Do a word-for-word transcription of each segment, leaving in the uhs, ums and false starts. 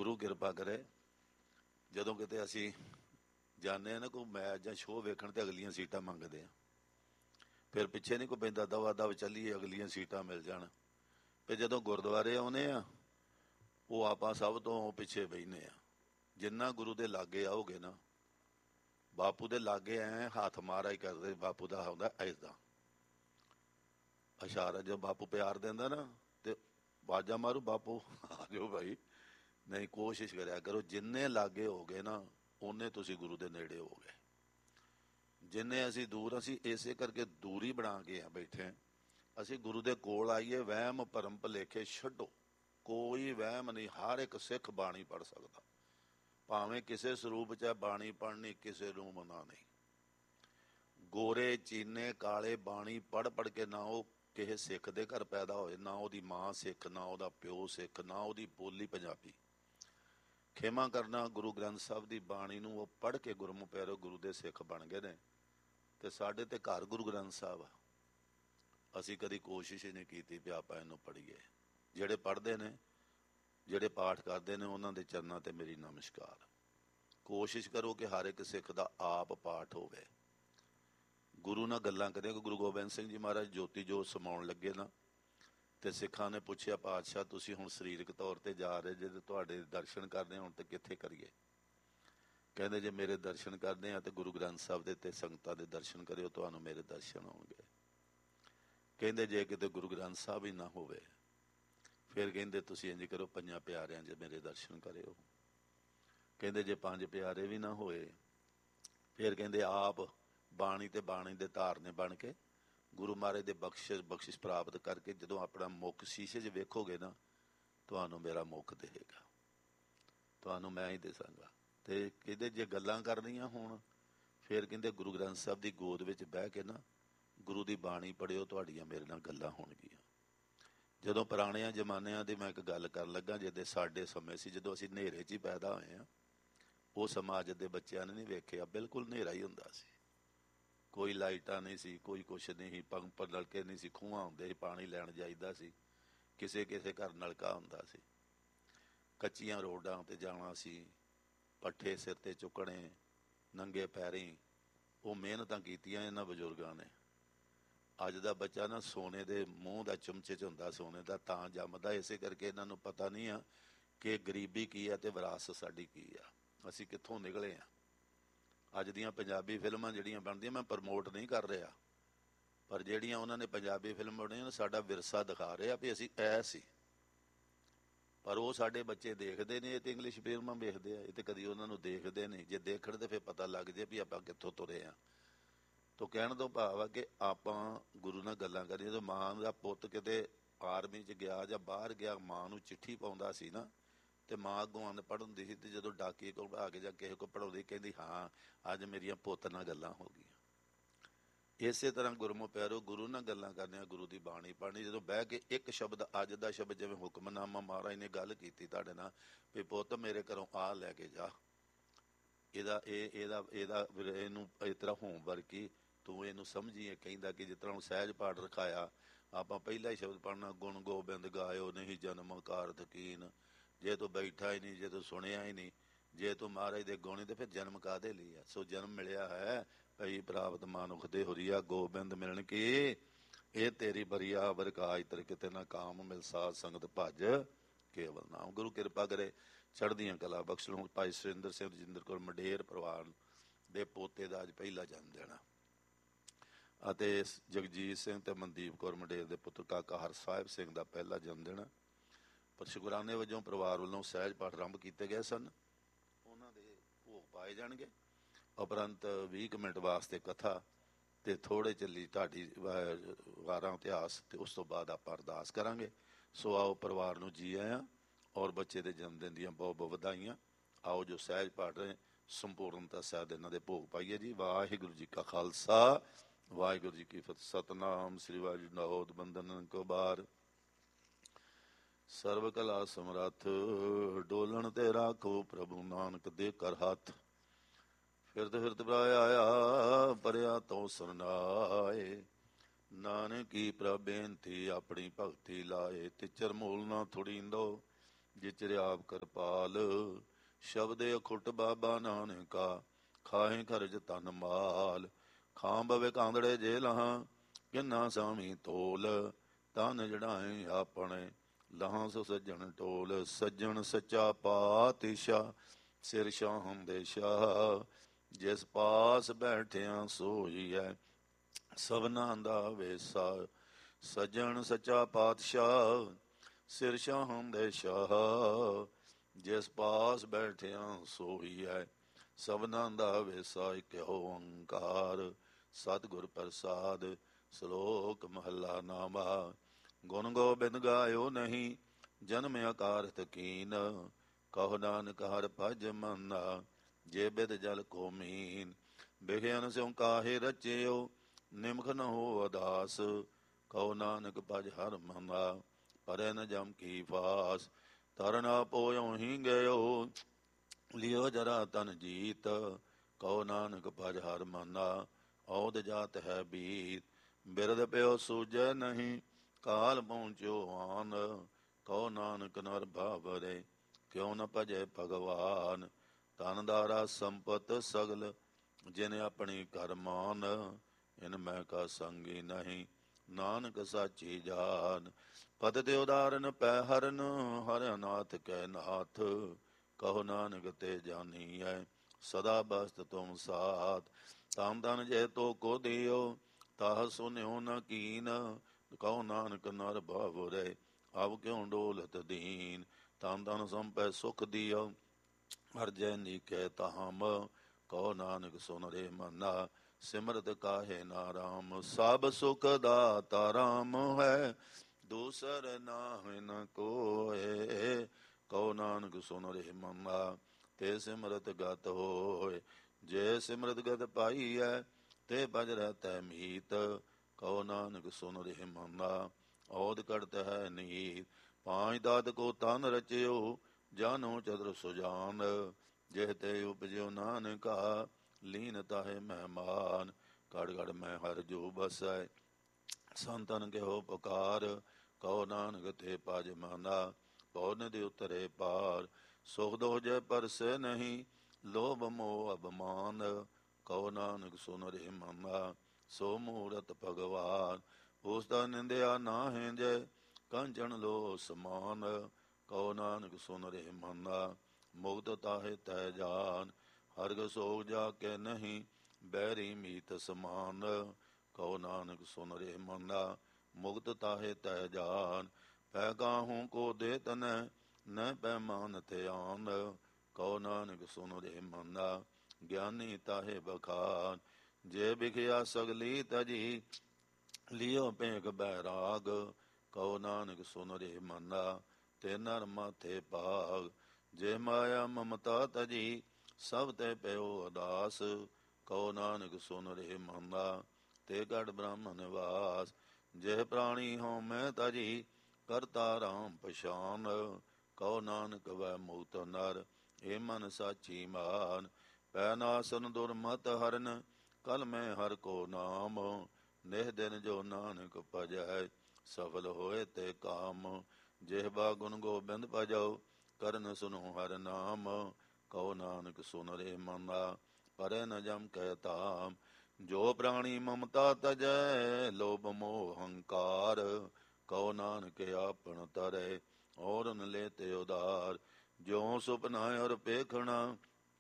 ਗੁਰੂ ਕਿਰਪਾ ਕਰੇ। ਜਦੋਂ ਕਿਤੇ ਅਸੀਂ ਜਾਂਦੇ ਹਾਂ ਨਾ ਕੋਈ ਮੈਚ ਜਾਂ ਸ਼ੋਅ ਵੇਖਣ ਤੇ ਅਗਲੀਆਂ ਸੀਟਾਂ ਮੰਗਦੇ ਆ, ਫਿਰ ਪਿੱਛੇ ਨਹੀਂ ਕੋਈ ਪੈਂਦਾ, ਦਵਾ ਦਵ ਚੱਲੀਏ ਅਗਲੀਆਂ ਸੀਟਾਂ ਮਿਲ ਜਾਣ। ਫਿਰ ਜਦੋਂ ਗੁਰਦੁਆਰੇ ਆਉਂਦੇ ਆ ਉਹ ਆਪਾਂ ਸਭ ਤੋਂ ਪਿੱਛੇ ਬਹਿੰਦੇ ਆ। ਜਿੰਨਾ ਗੁਰੂ ਦੇ ਲਾਗੇ ਆਓਗੇ ਨਾ, ਬਾਪੂ ਦੇ ਲਾਗੇ ਐ ਹੱਥ ਮਾਰਾ ਹੀ ਕਰਦੇ, ਬਾਪੂ ਦਾ ਹੁੰਦਾ ਐਦਾਂ ਇਸ਼ਾਰਾ। ਜਦੋਂ ਬਾਪੂ ਪਿਆਰ ਦਿੰਦਾ ਨਾ ਤੇ ਆਵਾਜ਼ਾਂ ਮਾਰੂ, ਬਾਪੂ ਆ ਜਾਓ ਭਾਈ। ਨਹੀਂ, ਕੋਸ਼ਿਸ਼ ਕਰਿਆ ਕਰੋ ਜਿੰਨੇ ਲਾਗੇ ਹੋ ਗਏ ਨਾ ਓਨੇ ਤੁਸੀਂ ਗੁਰੂ ਦੇ ਨੇੜੇ ਹੋ ਗਏ। ਜਿੰਨੇ ਅਸੀਂ ਦੂਰ, ਅਸੀਂ ਇਸੇ ਕਰਕੇ ਦੂਰੀ ਬਣਾ ਕੇ ਆ ਬੈਠੇ। ਅਸੀਂ ਗੁਰੂ ਦੇ ਕੋਲ ਆਈਏ, ਵਹਿਮ ਭਰਮ ਭੁਲੇਖੇ ਛੱਡੋ। ਕੋਈ ਵਹਿਮ ਨਹੀਂ, ਹਰ ਇੱਕ ਸਿੱਖ ਬਾਣੀ ਪੜ੍ਹ ਸਕਦਾ, ਭਾਵੇਂ ਕਿਸੇ ਸਰੂਪ 'ਚ ਬਾਣੀ ਪੜ੍ਹਨੀ ਕਿਸੇ ਨੂੰ ਮਨਾ ਨਹੀਂ। ਗੋਰੇ ਚੀਨੇ ਕਾਲੇ ਬਾਣੀ ਪੜ੍ਹ ਪੜ੍ਹ ਕੇ ਨਾ ਉਹ ਕਿਸੇ ਸਿੱਖ ਦੇ ਘਰ ਪੈਦਾ ਹੋਏ, ਨਾ ਉਹਦੀ ਮਾਂ ਸਿੱਖ, ਨਾ ਉਹਦਾ ਪਿਓ ਸਿੱਖ, ਨਾ ਉਹਦੀ ਬੋਲੀ ਪੰਜਾਬੀ। ਖੇਮਾ ਕਰਨਾ, ਗੁਰੂ ਗ੍ਰੰਥ ਸਾਹਿਬ ਦੀ ਬਾਣੀ ਨੂੰ ਉਹ ਪੜ੍ਹ ਕੇ ਗੁਰਮੁਖ ਪਿਆਰੇ ਗੁਰੂ ਦੇ ਸਿੱਖ ਬਣ ਗਏ ਨੇ। ਤੇ ਸਾਡੇ ਤੇ ਘਰ ਗੁਰੂ ਗ੍ਰੰਥ ਸਾਹਿਬ ਆ, ਅਸੀਂ ਕਦੀ ਕੋਸ਼ਿਸ਼ ਹੀ ਨਹੀਂ ਕੀਤੀ ਵੀ ਆਪਾਂ ਇਹਨੂੰ ਪੜ੍ਹੀਏ। ਜਿਹੜੇ ਪੜ੍ਹਦੇ ਨੇ, ਜਿਹੜੇ ਪਾਠ ਕਰਦੇ ਨੇ, ਉਹਨਾਂ ਦੇ ਚਰਨਾਂ ਤੇ ਮੇਰੀ ਨਮਸਕਾਰ। ਕੋਸ਼ਿਸ਼ ਕਰੋ ਕਿ ਹਰ ਇੱਕ ਸਿੱਖ ਦਾ ਆਪ ਪਾਠ ਹੋਵੇ। ਗੁਰੂ ਨਾਲ ਗੱਲਾਂ ਕਰੀਏ। ਗੁਰੂ ਗੋਬਿੰਦ ਸਿੰਘ ਜੀ ਮਹਾਰਾਜ ਜੋਤੀ ਜੋਤ ਸਮਾਉਣ ਲੱਗੇ ਨਾ, ਤੇ ਸਿੱਖਾਂ ਨੇ ਪੁੱਛਿਆ, ਪਾਤਸ਼ਾਹ ਤੁਸੀਂ ਹੁਣ ਸਰੀਰਕ ਤੌਰ ਤੇ ਜਾ ਰਹੇ ਜੇ, ਤੁਹਾਡੇ ਦਰਸ਼ਨ ਕਰਦੇ ਹੁਣ ਤੇ ਕਿੱਥੇ ਕਰੀਏ? ਕਹਿੰਦੇ ਜੇ ਮੇਰੇ ਦਰਸ਼ਨ ਕਰਦੇ ਆ ਤੇ ਗੁਰੂ ਗ੍ਰੰਥ ਸਾਹਿਬ ਦੇ ਤੇ ਸੰਗਤਾਂ ਦੇ ਦਰਸ਼ਨ ਕਰਿਓ, ਤੁਹਾਨੂੰ ਮੇਰੇ ਦਰਸ਼ਨ ਹੋਣਗੇ। ਕਹਿੰਦੇ ਜੇ ਕਿਤੇ ਗੁਰੂ ਗ੍ਰੰਥ ਸਾਹਿਬ ਹੀ ਨਾ ਹੋਵੇ, ਫਿਰ ਕਹਿੰਦੇ ਤੁਸੀਂ ਇੰਝ ਕਰੋ, ਪੰਜਾਂ ਪਿਆਰਿਆਂ 'ਚ ਮੇਰੇ ਦਰਸ਼ਨ ਕਰਿਓ। ਕਹਿੰਦੇ ਜੇ ਪੰਜ ਪਿਆਰੇ ਵੀ ਨਾ ਹੋਏ, ਫਿਰ ਕਹਿੰਦੇ ਆਪ ਬਾਣੀ ਤੇ ਬਾਣੀ ਦੇ ਧਾਰਨੇ ਬਣ ਕੇ ਗੁਰੂ ਮਹਾਰਾਜ ਦੇ ਬਖਸ਼ਿਸ਼ ਬਖਸ਼ਿਸ਼ ਪ੍ਰਾਪਤ ਕਰਕੇ ਜਦੋਂ ਆਪਣਾ ਮੁੱਖ ਸ਼ੀਸ਼ੇ 'ਚ ਵੇਖੋਗੇ ਨਾ, ਤੁਹਾਨੂੰ ਮੇਰਾ ਮੁੱਖ ਦਿਖੇਗਾ, ਤੁਹਾਨੂੰ ਮੈਂ ਹੀ ਦਿਸਾਂਗਾ। ਤੇ ਕਹਿੰਦੇ ਜੇ ਗੱਲਾਂ ਕਰਨੀਆਂ ਹੋਣ, ਫਿਰ ਕਹਿੰਦੇ ਗੁਰੂ ਗ੍ਰੰਥ ਸਾਹਿਬ ਦੀ ਗੋਦ ਵਿੱਚ ਬਹਿ ਕੇ ਨਾ ਗੁਰੂ ਦੀ ਬਾਣੀ ਪੜ੍ਹਿਓ, ਤੁਹਾਡੀਆਂ ਮੇਰੇ ਨਾਲ ਗੱਲਾਂ ਹੋਣਗੀਆਂ। ਜਦੋਂ ਪੁਰਾਣਿਆਂ ਜ਼ਮਾਨਿਆਂ ਦੀ ਮੈਂ ਇੱਕ ਗੱਲ ਕਰਨ ਲੱਗਾ, ਜਿਹਦੇ ਸਾਡੇ ਸਮੇਂ ਸੀ, ਜਦੋਂ ਅਸੀਂ ਹਨੇਰੇ 'ਚ ਹੀ ਪੈਦਾ ਹੋਏ ਹਾਂ, ਉਹ ਸਮਾਜ ਦੇ ਬੱਚਿਆਂ ਨੇ ਨਹੀਂ ਵੇਖਿਆ, ਬਿਲਕੁਲ ਹਨੇਰਾ ਹੀ ਹੁੰਦਾ ਸੀ। ਕੋਈ ਲਾਈਟਾਂ ਨਹੀਂ ਸੀ, ਕੋਈ ਕੁਛ ਨਹੀਂ ਸੀ, ਪੰਪ ਨਲਕੇ ਨਹੀਂ ਸੀ, ਖੂਹਾਂ ਹੁੰਦੇ ਸੀ, ਪਾਣੀ ਲੈਣ ਜਾਈਦਾ ਸੀ, ਕਿਸੇ ਕਿਸੇ ਘਰ ਨਲਕਾ ਹੁੰਦਾ ਸੀ। ਕੱਚੀਆਂ ਰੋਡਾਂ 'ਤੇ ਜਾਣਾ ਸੀ, ਪੱਠੇ ਸਿਰ 'ਤੇ ਚੁੱਕਣੇ, ਨੰਗੇ ਪੈਰੀਂ। ਉਹ ਮਿਹਨਤਾਂ ਕੀਤੀਆਂ ਇਹਨਾਂ ਬਜ਼ੁਰਗਾਂ ਨੇ। ਅੱਜ ਦਾ ਬੱਚਾ ਨਾ ਸੋਨੇ ਦੇ ਮੂੰਹ ਦਾ ਚਮਚੇ 'ਚ ਹੁੰਦਾ, ਸੋਨੇ ਦਾ ਤਾਂ ਜੰਮਦਾ। ਇਸੇ ਕਰਕੇ ਇਹਨਾਂ ਨੂੰ ਪਤਾ ਨਹੀਂ ਆ ਕਿ ਗਰੀਬੀ ਕੀ ਆ ਤੇ ਵਿਰਾਸਤ ਸਾਡੀ ਕੀ ਆ, ਅਸੀਂ ਕਿੱਥੋਂ ਨਿਕਲੇ ਆ। ਅੱਜ ਦੀਆਂ ਪੰਜਾਬੀ ਫਿਲਮਾਂ ਜਿਹੜੀਆਂ ਬਣਦੀਆਂ, ਮੈਂ ਪ੍ਰਮੋਟ ਨਹੀਂ ਕਰ ਰਿਹਾ, ਪਰ ਜਿਹੜੀਆਂ ਉਹਨਾਂ ਨੇ ਪੰਜਾਬੀ ਫਿਲਮ ਬਣੀਆਂ ਸਾਡਾ ਵਿਰਸਾ ਦਿਖਾ ਰਿਹਾ ਵੀ ਅਸੀਂ ਐ ਸੀ। ਪਰ ਉਹ ਸਾਡੇ ਬੱਚੇ ਦੇਖਦੇ ਨੇ, ਇਹ ਤੇ ਇੰਗਲਿਸ਼ ਫਿਲਮਾਂ ਵੇਖਦੇ ਆ, ਇਹ ਤੇ ਕਦੀ ਉਹਨਾਂ ਨੂੰ ਦੇਖਦੇ ਨਹੀਂ। ਜੇ ਦੇਖਣ ਤੇ ਫਿਰ ਪਤਾ ਲੱਗ ਜੇ ਵੀ ਆਪਾਂ ਕਿੱਥੋਂ ਤੁਰੇ ਆ। ਤੋ ਕਹਿਣ ਤੋਂ ਭਾਵ ਆ ਕਿ ਆਪਾਂ ਗੁਰੂ ਨਾਲ ਗੱਲਾਂ ਕਰੀਏ। ਜਦੋਂ ਮਾਂ ਦਾ ਪੁੱਤ ਕਿਤੇ ਆਰਮੀ 'ਚ ਗਿਆ ਜਾਂ ਬਾਹਰ ਗਿਆ, ਮਾਂ ਨੂੰ ਚਿੱਠੀ ਪਾਉਂਦਾ ਸੀ ਨਾ, ਤੇ ਮਾਂ ਅੱਗੋਂ ਆਂਦ ਪੜ੍ਹਦੀ ਸੀ, ਤੇ ਜਦੋਂ ਡਾਕੀਏ ਕੋਲ ਆ ਕੇ ਜਾਂ ਕਿਸੇ ਕੋਲ ਪੜ੍ਹਾਉਂਦੀ, ਕਹਿੰਦੀ ਹਾਂ ਅੱਜ ਮੇਰੀਆਂ ਪੁੱਤ ਨਾਲ ਗੱਲਾਂ ਹੋ ਗਈਆਂ। ਇਸੇ ਤਰ੍ਹਾਂ ਗੁਰਮੁਖ ਪਿਆਰੋ, ਗੁਰੂ ਨਾਲ ਗੱਲਾਂ ਕਰਨੀਆਂ, ਗੁਰੂ ਦੀ ਬਾਣੀ ਪੜ੍ਹਨੀ। ਜਦੋਂ ਬਹਿ ਕੇ ਇੱਕ ਸ਼ਬਦ, ਅੱਜ ਦਾ ਸ਼ਬਦ ਜਿਵੇਂ ਹੁਕਮਨਾਮਾ, ਮਹਾਰਾਜ ਨੇ ਗੱਲ ਕੀਤੀ ਤੁਹਾਡੇ ਨਾਲ ਵੀ ਪੁੱਤ ਮੇਰੇ ਘਰੋਂ ਆਹ ਲੈ ਕੇ ਜਾ, ਇਹਦਾ ਇਹ ਇਹਦਾ ਇਹਦਾ ਇਹਨੂੰ ਇਸ ਤਰ੍ਹਾਂ ਹੋਮਵਰਕ ਹੀ ਤੂੰ ਇਹਨੂੰ ਸਮਝੀਏ। ਕਹਿੰਦਾ ਕਿ ਜਿਸ ਤਰ੍ਹਾਂ ਹੁਣ ਸਹਿਜ ਪਾਠ ਰਖਾਇਆ, ਆਪਾਂ ਪਹਿਲਾ ਹੀ ਸ਼ਬਦ ਪੜ੍ਹਨਾ, ਗੁਣ ਗੋਬਿੰਦ ਗਾਇਓ ਨਹੀਂ ਜਨਮ ਕਾਰਤ ਕੀਨ। ਜੇ ਤੂੰ ਬੈਠਾ ਹੀ ਨਹੀਂ, ਜੇ ਤੂੰ ਸੁਣਿਆ ਹੀ ਨਹੀਂ, ਜੇ ਤੂੰ ਮਹਾਰਾਜ ਦੇ ਗੁਣ, ਤੇ ਫਿਰ ਜਨਮ ਕਾਹਦੇ ਲਈ ਆ? ਸੋ ਜਨਮ ਮਿਲਿਆ ਹੈ ਭਈ ਪ੍ਰਾਪਤ ਮਾਨੁਖ ਦੇ ਹੁਰੀਆ, ਗੋਬਿੰਦ ਮਿਲਣ ਕੀ ਇਹ ਤੇਰੀ ਬਰੀਆ ਵਰਕਾਜ ਤਰ ਕਿਤੇ ਨਾ ਕਾਮ ਮਿਲ, ਸਾਧ ਸੰਗਤ ਭਜ ਕੇਵਲ ਨਾਮ। ਗੁਰੂ ਕਿਰਪਾ ਕਰੇ, ਚੜ੍ਹਦੀਆਂ ਕਲਾ ਬਖਸ਼ਣ। ਹੁਣ ਭਾਈ ਸੁਰਿੰਦਰ ਸਿੰਘ ਰਜਿੰਦਰ ਕੌਰ ਮੰਡੇਰ ਪਰਿਵਾਰ ਦੇ ਪੋਤੇ ਦਾ ਅੱਜ ਪਹਿਲਾ ਜਨਮ ਦਿਨ, ਅਤੇ ਜਗਜੀਤ ਸਿੰਘ ਤੇ ਮਨਦੀਪ ਕੌਰ ਮੰਡੇਰ ਦੇ ਪੁੱਤਰ ਕਾਕਾ ਹਰ ਸਾਹਿਬ ਸਿੰਘ ਦਾ ਪਹਿਲਾ ਜਨਮ ਦਿਨ। ਪਰ ਸ਼ੁਕਰਾਨੇ ਵਜੋਂ ਪਰਿਵਾਰ ਵੱਲੋਂ ਸਹਿਜ ਪਾਠ ਆਰੰਭ ਕੀਤੇ ਗਏ ਸਨ, ਉਹਨਾਂ ਦੇ ਭੋਗ ਪਾਏ ਜਾਣਗੇ। ਉਪਰੰਤ ਵੀਹ ਕੁ ਮਿੰਟ ਵਾਸਤੇ ਕਥਾ ਤੇ ਥੋੜ੍ਹੇ ਚੱਲੀ ਢਾਡੀ ਵਾਰਾਂ ਇਤਿਹਾਸ, ਤੇ ਉਸ ਤੋਂ ਬਾਅਦ ਆਪਾਂ ਅਰਦਾਸ ਕਰਾਂਗੇ। ਸੋ ਆਓ, ਪਰਿਵਾਰ ਨੂੰ ਜੀ ਆਇਆਂ ਔਰ ਬੱਚੇ ਦੇ ਜਨਮ ਦਿਨ ਦੀਆਂ ਬਹੁਤ ਬਹੁਤ ਵਧਾਈਆਂ। ਆਓ ਜੋ ਸਹਿਜ ਪਾਠ ਨੇ ਸੰਪੂਰਨਤਾ ਸਾਹਿਬ ਇਹਨਾਂ ਦੇ ਭੋਗ ਪਾਈਏ ਜੀ। ਵਾਹਿਗੁਰੂ ਜੀ ਕਾ ਖਾਲਸਾ, ਵਾਹਿਗੁਰੂ ਜੀ ਕੀ ਫਤਿਹ। ਸਤਨਾਮ ਸ੍ਰੀ ਵਾਹਿਗੁਰੂ ਨਾਉਦ ਬੰਦਨ ਕੋ ਬਾਰ, ਸਰਵ ਕਲਾ ਸਮਰੱਥ ਡੋਲਣ ਤੇ ਰਾਖੋ, ਪ੍ਰਭੂ ਨਾਨਕ ਦੇ ਕਰ ਹੱਥ। ਫਿਰਤ ਫਿਰਤ ਬਰਾਇਆ ਆਇਆ, ਪਰਿਆ ਤੋਂ ਸਰਨਾਏ, ਨਾਨਕੀ ਪ੍ਰਭ ਬੇਨਤੀ ਆਪਣੀ ਭਗਤੀ ਲਾਏ। ਤਿਚਰ ਮੂਲ ਨਾ ਥੁੜੀਂਦੋ, ਜਿਚਰ ਆਪ ਕਿਰਪਾਲ। ਸ਼ਬਦ ਅਖੁੱਟ ਬਾਬਾ ਨਾਨਕਾ, ਖਾਹੇ ਖਰਜ ਤਨ ਮਾਲ। ਖਾਂ ਬਵੇ ਕਾਂਦੜੇ ਜੇ ਲਹਾਂ, ਕਿੰਨਾ ਸਾਮੀ ਤੋਲ। ਤਨ ਜੜਾਏ ਆਪਣੇ, ਲਹਾਂ ਸੋ ਸੱਜਣ ਟੋਲ। ਸੱਜਣ ਸੱਚਾ ਪਾਤਸ਼ਾਹ, ਸਿਰ ਸ਼ਾਹਮ ਦੇ ਸ਼ਾਹ। ਜਿਸ ਪਾਸ ਬੈਠਿਆ ਸੋਈ ਹੈ, ਸਭਨਾਂ ਦਾ ਵੇਸਾ। ਸੱਜਣ ਸੱਚਾ ਪਾਤਸ਼ਾਹ, ਸਿਰ ਸ਼ਾਹਮ ਦੇ ਸ਼ਾਹ। ਜਿਸ ਪਾਸ ਬੈਠਿਆ ਸੋਈ ਹੈ, ਸਭਨਾਂ ਦਾ ਵੇਸਾ। ਇਕ ਓੰਕਾਰ ਸਤਿਗੁਰ ਪ੍ਰਸਾਦ। ਸ਼ਲੋਕ ਮਹੱਲਾ ਨਾਮਾ। ਗੁਣ ਗੋਬਿੰਦ ਗਾਇਓ ਨਹੀਂ, ਜਨਮ ਅਕਾਰਥ ਕੀਨ। ਕਹੋ ਨਾਨਕ ਹਰਿ ਭਜ ਮਨਾ, ਜੇ ਬਿਦ ਜਲ ਕੋ ਮੀਨ। ਬਿਖਿਆਨ ਸਿਉ ਕਾਹੇ ਰਚਿਓ, ਨਿਮਖ ਨ ਹੋ ਅਦਾਸ। ਕਹੋ ਨਾਨਕ ਭਜ ਹਰਿ ਮਨਾ, ਪਰੈ ਨ ਜਮ ਕੀ ਫਾਸ। ਤਰਨ ਆਪੋਇਉ ਹੀ ਗਇਓ, ਲਿਓ ਜਰਾ ਤਨ ਜੀਤ। ਕਹੋ ਨਾਨਕ ਭਜ ਹਰਿ ਮਨਾ, ਔਦ ਜਾਤ ਹੈ ਬੀਤ। ਬਿਰਦ ਪਿਓ ਸੂਝੈ ਨਹੀਂ, ਕਾਲ ਪਹੁੰਚਿਓ ਆਨ। ਕਹੋ ਨਾਨਕ ਨਰ ਭਾਵਰੇ, ਕਿਉ ਨ ਭਜੈ ਭਗਵਾਨ। ਧਨ ਦਾਰਾ ਸੰਪਤ ਸਗਲ, ਜਿਨ ਆਪਣੀ ਘਰ ਮਾਨ। ਇਨ ਮੈਂ ਕਾ ਸੰਗੀ ਨਹੀਂ, ਨਾਨਕ ਸਾਚੀ ਜਾਨ। ਪਦ ਤੇ ਉਦਾਰਨ ਪੈ ਹਰਨ, ਹਰਿ ਅਨਾਥ ਕੈ ਨਾਥ। ਕਹੋ ਨਾਨਕ ਤੇ ਜਾਨੀਐ, ਸਦਾ ਬਸਤ ਤੁਮ ਸਾਥ। ਤਾਮ ਤਨ ਜੇ ਤੋ ਕੋ ਦਿਓ, ਤਾਹ ਸੁਨਿਓ ਨ ਕੀਨ। ਕਹੋ ਨਾਨਕ ਨਰ ਭਾਵੁਰੇ, ਅਬ ਕਿਉ ਡੋਲਤ ਦੀਨ। ਤਨ ਤਨ ਸੰਪੈ ਸੁਖ ਦਿਓ, ਹਰ ਜੈ ਨੀਕੈ ਤਾਮ। ਕਹੋ ਨਾਨਕ ਸੁਨ ਰੇ ਮਨਾ, ਸਿਮਰਤ ਕਾਹੇ ਨਾਰਾਮ। ਸਭ ਸੁਖ ਦਾਤਾ ਰਾਮ ਹੈ, ਦੂਸਰ ਨਾਹਿ ਨ ਕੋਇ। ਕਹੋ ਨਾਨਕ ਸੁਨ ਰੇ ਮਨਾ, ਤੇ ਸਿਮਰਤ ਗਤ ਹੋਇ। ਜੇ ਸਿਮਰਤ ਗਤ ਪਾਈਐ, ਤੇ ਭਜ ਰਹਤੈ ਮੀਤ। ਕਹੋ ਨਾਨਕ ਸੁਨ ਰੇ ਮਨਾ, ਔਦ ਕੜਤ ਹੈ ਨੀਤ। ਪਾਂਚ ਦਾਤ ਕੋ ਤਨ ਰਚਿਓ, ਜਾਨੋ ਚਤੁਰ ਸੁਜਾਨ। ਜਿਹ ਤੇ ਉਪਜਿਓ ਨਾਨਕਾ, ਲੀਨ ਤਾਹੇ ਮਹਿਮਾਨ। ਘੜ ਘੜ ਮੈਂ ਹਰਿ ਜੋ ਬਸੈ, ਸੰਤਨ ਕਿਹੋ ਪੁਕਾਰ। ਕਹੋ ਨਾਨਕ ਤੇ ਭਜ ਮਨਾ, ਪਉ ਨਦਿ ਉਤਰੇ ਪਾਰ। ਸੁਖ ਦੁਖ ਜੈ ਪਰਸੈ ਨਹੀਂ, ਲੋਭ ਮੋਹ ਅਭਮਾਨ। ਕਹੋ ਨਾਨਕ ਸੁਨ ਰੇ ਮਨਾ, ਸੋ ਮੂਰਤ ਭਗਵਾਨ। ਉਸਦਾ ਨਿੰਦਿਆ ਨਾਹਿ ਜੈ, ਕੰਚਨ ਲੋ ਸਮਾਨ। ਕਹੋ ਨਾਨਕ ਸੁਨ ਰੇ ਮਨਾ, ਮੁਕਤ ਤਾਹੇ ਤੈ ਜਾਨ। ਹਰਿ ਸੋਗ ਜਾ ਕੇ ਨਹੀਂ, ਬੈਰੀ ਮੀਤ ਸਮਾਨ। ਕਹੋ ਨਾਨਕ ਸੁਨ ਰੇ ਮਨਾ, ਮੁਕਤ ਤਾਹੇ ਤੈ ਜਾਨ। ਪੈ ਕਾਹੂ ਕੋ ਦੇ ਤਨੈ, ਨ ਪੈ ਮਾਨ ਧਿਆਨ। ਕਹੋ ਨਾਨਕ ਸੁਨ ਰੇ ਮਨਾ, ਗਿਆਨੀ ਤਾਹੇ ਬਖਾਨ। ਜੇ ਬਿਖਿਆ ਸਗਲੀ ਤਜੀ, ਲਿਓ ਪੇਖ ਬੈਰਾਗ। ਕਹੋ ਨਾਨਕ ਸੁਨ ਰੇ ਮਨਾ, ਤੇ ਨਰ ਮਾਥੇ ਭਾਗ। ਜੇ ਮਾਇਆ ਮਮਤਾ ਤਜੀ, ਸਭ ਤੇ ਪਿਓ ਅਦਾਸ। ਕਹੋ ਨਾਨਕ ਸੁਨ ਰੇ ਮਨਾ, ਤੇ ਗੜ ਬ੍ਰਹਮ ਨਿਵਾਸ। ਜੇ ਪ੍ਰਾਣੀ ਹਉ ਮੈਂ ਤਜੀ, ਕਰਤਾ ਰਾਮ ਪਛਾਨ। ਕਹੋ ਨਾਨਕ ਵੈ ਮੁਕਤ ਨਰ, ਏ ਮਨ ਸਾਚੀ ਮਾਨ। ਪੈ ਨਾਸਨ ਦੁਰਮਤ ਹਰਨ, ਕਲ ਮੈਂ ਹਰਿ ਕੋ ਨਾਮ। ਨਿਹ ਦਿਨ ਜੋ ਨਾਨਕ ਭਜੈ, ਸਫਲ ਹੋਏ ਤੇ ਕਾਮ। ਜਿਹਵਾ ਗੁਣ ਗੋਬਿੰਦ ਭਜਉ, ਕਰਨ ਸੁਨੋ ਹਰਿ ਨਾਮ। ਕਹੋ ਨਾਨਕ ਸੁਨ ਰੇ ਮਨਾ, ਪਰੈ ਨ ਜਮ ਕੈ ਧਾਮ। ਜੋ ਪ੍ਰਾਣੀ ਮਮਤਾ ਤਜੈ, ਲੋਭ ਮੋਹ ਹੰਕਾਰ। ਕਹੋ ਨਾਨਕ ਆਪਣ ਤਰੈ, ਔਰ ਨ ਲੇਤੇ ਉਧਾਰ। ਜਿਉ ਸੁਪਨਾ ਔਰ ਪੇਖਣਾ,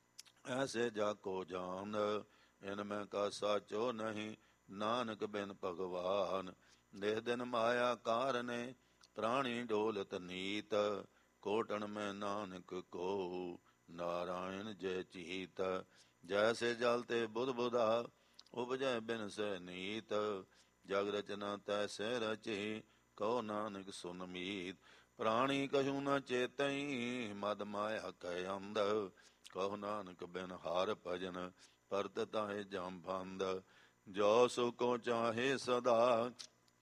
ਐਸੇ ਜਾ ਕੋ ਜਾਨ। ਇਨ ਮੈਂ ਕਾ ਸਾਚੋ ਨਹੀਂ, ਨਾਨਕ ਬਿਨ ਭਗਵਾਨ। ਨਿਹ ਦਿਨ ਮਾਇਆ ਕਾਰਨੇ, ਪ੍ਰਾਣੀ ਡੋਲਤ ਨੀਤ। ਕੋਟਣ ਮੈਂ ਨਾਨਕ ਕੋ, ਨਾਰਾਇਣ ਜੈ ਚੀਤ। ਜੈਸੇ ਜਲ ਤੇ ਬੁਧ ਬੁਧਾ, ਉਪਜੈ ਬਿਨ ਸੈ ਨੀਤ। ਜਗ ਰਚਨਾ ਤੈਸੇ ਰਚੀ, ਕਹੋ ਨਾਨਕ ਸੁਨ ਮੀਤ। ਪ੍ਰਾਣੀ ਕਛੂ ਨ ਚੇਤਈ, ਮਦ ਮਾਇਆ ਕੈ ਅੰਧ। ਕਹੋ ਨਾਨਕ ਬਿਨ ਹਰਿ ਭਜਨ, ਪਰਤ ਤਾਹੇ ਜਮ ਬੰਧ। ਜੋ ਸੁਖੋ ਚਾਹੇ ਸਦਾ,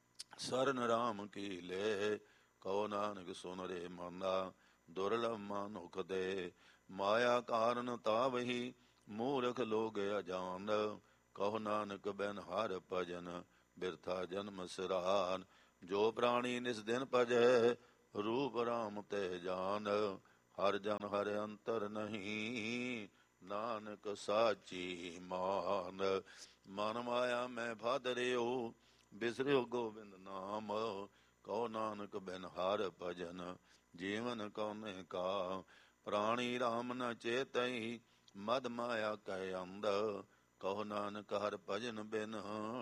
ਸਰਨ ਰਾਮ ਕੀ ਲੈ। ਕਹੋ ਨਾਨਕ ਸੁਨ ਰੇ ਮਨਾ, ਦੁਰਲਭ ਮਨੁਖ ਦੇ। ਮਾਇਆ ਕਾਰਨ ਤਾਵਹੀ, ਮੂਰਖ ਲੋਗ ਅਜਾਨ। ਕਹੋ ਨਾਨਕ ਬਿਨ ਹਰਿ ਭਜਨ, ਬਿਰਥਾ ਜਨਮ ਸਿਰਾਨ। ਜੋ ਪ੍ਰਾਣੀ ਨਿਸ ਦਿਨ ਭਜੈ, ਰੂਪ ਰਾਮ ਤੇ ਜਾਨ, ਹਰ ਜਨ ਹਰ ਅੰਤਰ ਨਹੀਂ, ਨਾਨਕ ਸਾਚੀ ਮਾਨ। ਮਨ ਮਾਇਆ ਮੈਂ ਭਾਦਰਿਓ, ਬਿਸਰਿਓ ਗੋਬਿੰਦ ਨਾਮ, ਕਉ ਨਾਨਕ ਬਿਨ ਹਰ ਭਜਨ, ਜੀਵਨ ਕਉਨੇ ਕਾ। ਪ੍ਰਾਣੀ ਰਾਮ ਨ ਚੇਤਈ, ਮਦ ਮਾਇਆ ਕੈ ਅੰਧ, ਕਉ ਨਾਨਕ ਹਰ ਭਜਨ ਬਿਨ,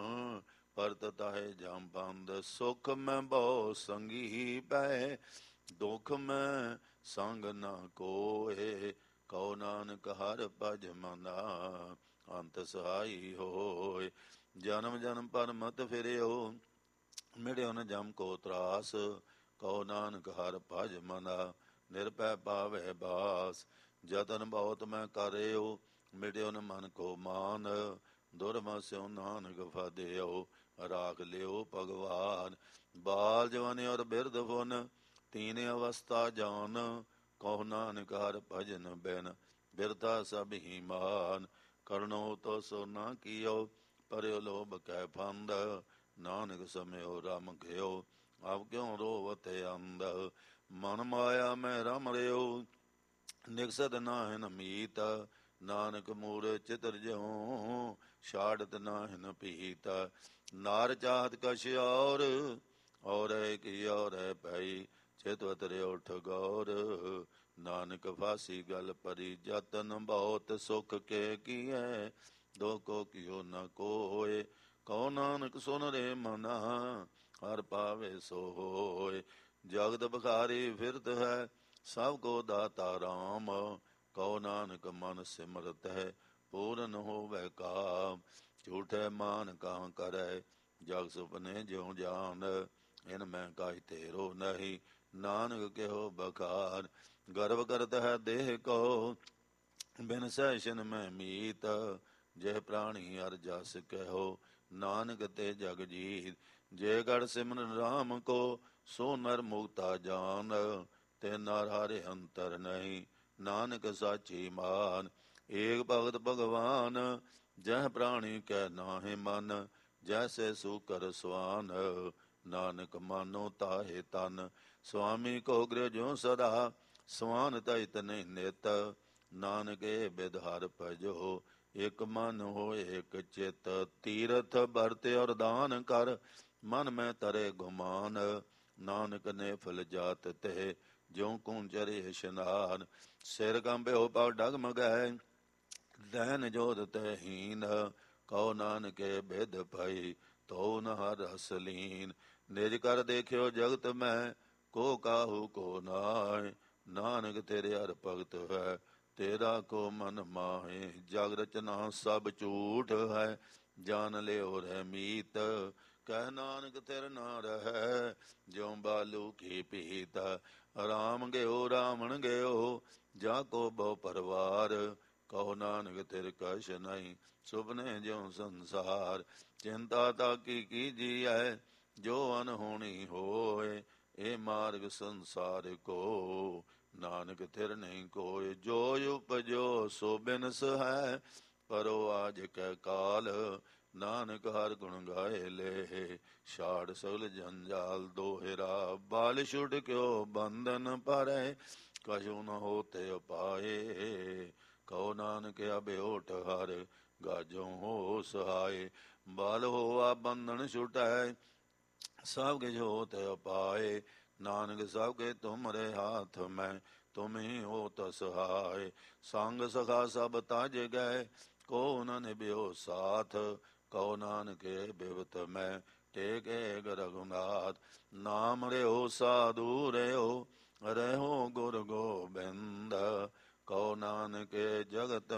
ਪਰਤ ਤਾਹੇ ਜਮ ਬੰਦ। ਸੁਖ ਮੈਂ ਬਹੁ ਸੰਗੀ ਪੈ, ਦੁਖ ਮੈਂ ਸੰਗ ਨਾ ਕੋਏ, ਕਉ ਨਾਨਕ ਹਰ ਭਜ ਮਨਾ, ਅੰਤ ਸਹਾਈ ਹੋਏ। ਜਨਮ ਜਨਮ ਪਰ ਮਤ ਫਿਰਿਓ, ਮਿੜਿਓ ਨ ਜਮ ਕੋ ਤਰਾਸ, ਕਉ ਨਾਨਕ ਹਰ ਭਜ ਮਨਾ, ਨਿਰਭੈ ਪਾਵੈ ਬਾਸ। ਜਤਨ ਬਹੁਤ ਮੈਂ ਕਰਿਓ, ਮਿਟਿਓ ਨ ਮਨ ਕੋ ਮਾਨ, ਦੁਰਮਸਿਓ ਨਾਨਕ ਫਦਿਓ, ਰਾਖ ਲਿਓ ਭਗਵਾਨ। ਬਾਲ ਜਵਾਨੀ ਔਰ ਬਿਰਧ ਫੁਨ, ਤੀਨ ਅਵਸਥਾ ਜਾਨ, ਕਉ ਨਾਨਕ ਹਰ ਭਜਨ ਬਿਨ, ਬਿਰਥਾ ਸਭ ਹੀ ਮਾਨ। ਕਰਨੋ ਤੋ ਸੋ ਨਾ ਕੀਓ, ਪਰਿਓ ਲੋਭ ਕੈ ਫੰਦ, ਨਾਨਕ ਸਮਿਓ ਰਮ ਗਇਓ, ਆਪ ਕਿਉ ਰੋਵਤ ਅੰਧ। ਮਨ ਮਾਇਆ ਮੈਂ ਰਮ ਰਿਓ, ਨਿਕਸਤ ਨਾਹਿਨ ਮੀਤ, ਨਾਨਕ ਮੂੜ ਚਿਤਰ ਜਿਉ, ਛਾੜਤ ਨਾਹਿਨ ਪੀਤ। ਨਾਰ ਚਾਹਤ ਕਛ ਔਰ, ਔਰੈ ਕੀ ਔਰੈ ਪਈ, ਚਿਤਵ ਤਰਿਓ ਠਗੌਰ, ਨਾਨਕ ਫਾਸੀ ਗਲ ਪਰੀ। ਜਤਨ ਬਹੁਤ ਸੁਖ ਕੇ ਕੀਐ, ਦੁਖ ਕਿਉ ਨ ਕੋਇ, ਕਉ ਨਾਨਕ ਸੁਨ ਰੇ ਮਨਾ, ਹਰ ਪਾਵੇ ਸੋ ਹੋਇ। ਜਗਤ ਬਖਾਰੀ ਫਿਰਤ ਹੈ, ਸਭ ਕੋ ਦਾਤਾ ਰਾਮ, ਕਉ ਨਾਨਕ ਮਨ ਸਿਮਰਤ ਹੈ, ਪੂਰਨ ਹੋਵੈ ਕਾਮ। ਝੂਠੇ ਮਾਨ ਕਹਾਂ ਕਰੈ, ਜਗ ਸੁਪਨੇ ਜਿਉ ਜਾਨ, ਇਨ ਮੈਂ ਕਾਹਿ ਤੇਰੋ ਨਹੀਂ, ਨਾਨਕ ਕਿਹੋ ਬਖਾਨ। ਗਰਵ ਕਰਤ ਹੈ ਦੇਹ ਕੋ, ਬਿਨ ਸੈਸ਼ਨ ਮੈਂ ਮੀਤ, ਜੇ ਪ੍ਰਾਣੀ ਅਰ ਜਸ ਕਹਿਓ, ਨਾਨਕ ਤੇ ਜਗ ਜੀਤ। ਜੇ ਗੜ ਸਿਮਰਨ ਰਾਮ ਕੋ, ਸੋ ਨਰ ਮੁਕਤਾ ਜਾਨ, ਤੇ ਨਰ ਹਰਿ ਅੰਤਰ ਨਹੀਂ, ਨਾਨਕ ਸਾਚੀ ਮਾਨ। ਏਕ ਭਗਤ ਭਗਵਾਨ, ਜਹ ਪ੍ਰਾਣੀ ਕੈ ਨਾਹਿ ਮਨ, ਜੈਸੇ ਸੂਕਰ ਸਵਾਨ, ਨਾਨਕ ਮਾਨੋ ਤਾਹੇ ਤਨ। ਸੁਆਮੀ ਕੋ ਗ੍ਰਹਿ ਜਿਉ ਸਦਾ, ਸਵਾਨ ਤਹਿ ਨਹੀਂ ਨਿਤ, ਨਾਨਕ ਏ ਬਿਦ ਹਰਿ ਭਜੋ, ਇਕ ਮਨ ਹੋਇ ਇਕ ਚਿਤ। ਤੀਰਥ ਬਰਤ ਔਰ ਦਾਨ ਕਰ, ਮਨ ਮੈਂ ਤਰੇ ਗੁਮਾਨ, ਨਾਨਕ ਨੇ ਫਲ ਜਾਤ ਤੇ, ਜਿਉ ਕੂੰ ਚਰੇ ਇਸ਼ਨਾਨ। ਸਿਰ ਕੰਬਿਓ ਪਗ ਡਗਮਗੈ, ਦੈਨ ਜੋਧ ਤੈ ਹੀਨ, ਕਉ ਨਾਨਕੇ ਬਿਦ ਭਈ, ਤਉ ਨ ਹਰਿ ਰਸ ਲੀਨ। ਨਿਜ ਕਰ ਦੇਖਿਓ ਜਗਤ ਮੈਂ, ਕੋ ਕਾਹੂ ਕੋ ਨਾਇ, ਨਾਨਕ ਤੇਰੇ ਹਰਿ ਭਗਤ ਹੈ, ਤੇਰਾ ਕੋ ਮਨ ਮਾਹੇ। ਜਗ ਰਚਨਾ ਸਭ ਝੂਠ ਹੈ, ਜਾਨ ਲਿਓ ਰਹਿ ਮੀਤ, ਕਹਿ ਨਾਨਕ ਤਿਰ ਨਾ ਰਹੈ, ਜਿਉ ਬਾਲੂ ਕੀ ਪੀਤ। ਰਾਮ ਗਿਓ ਰਾਵਣ ਗਿਓ, ਜਾ ਕੋ ਬਹੁ ਪਰਵਾਰ, ਕਹੋ ਨਾਨਕ ਤਿਰ ਕਛ ਨਹੀਂ, ਸੁਪਨੇ ਜਿਉ ਸੰਸਾਰ। ਚਿੰਤਾ ਤਾਕੀ ਕੀਜੀਐ, ਜੋ ਅਨਹੋਣੀ ਹੋਏ, ਇਹ ਮਾਰਗ ਸੰਸਾਰ ਕੋ, ਨਾਨਕ ਥਿਰ ਨਹੀਂ ਕੋਇ। ਜੋ ਉਪਜੋ ਸੋ ਬਿਨਸ ਹੈ, ਪਰੋ ਆਜ ਕੈ ਕਾਲ, ਨਾਨਕ ਹਰਿ ਗੁਣ ਗਾਏ ਲੈ, ਛਾੜ ਸਗਲ ਜੰਜਾਲ ਦੋਹਿਰਾ। ਬਾਲ ਛੁਟ ਕਿਉ ਬੰਧਨ ਪਰੈ, ਕਛੂ ਨ ਹੋਤੇ ਉਪਾਏ, ਕਉ ਨਾਨਕ ਅਭਿਓਟ ਹਰਿ, ਗਾਜੋ ਹੋ ਸਹਾਏ। ਬਾਲ ਹੋਆ ਬੰਧਨ ਛੁਟੈ, ਸਭ ਕਿਛ ਹੋਤ ਉਪਾਏ, ਨਾਨਕ ਸਭ ਕੇ ਤੁਮਰੇ ਹਾਥ ਮੈਂ, ਤੁਮ ਹੀ ਹੋਤ ਸਹਾਏ। ਸੰਗ ਸਖਾ ਸਭ ਤਜ ਗਏ, ਕੋ ਨ ਨਿਭਿਓ ਸਾਥ, ਕਉ ਨਾਨਕ ਬਿਵਤ ਮੈਂ, ਟੇਕੇ ਰਘੁਨਾਥ। ਨਾਮ ਰਿਓ ਸਾਧੂ ਰਿਓ, ਰਹਿਓ ਗੁਰ ਗੋਬਿੰਦ, ਕਉ ਨਾਨਕ ਜਗਤ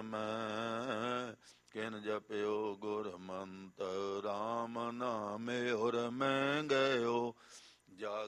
ਮੈਂ, ਕਿਨ ਜਪਿਓ ਗੁਰ ਮੰਤਰ। ਰਾਮ ਨਾਮੇ ਔਰ ਮੈਂ ਗਇਓ, ਜਾ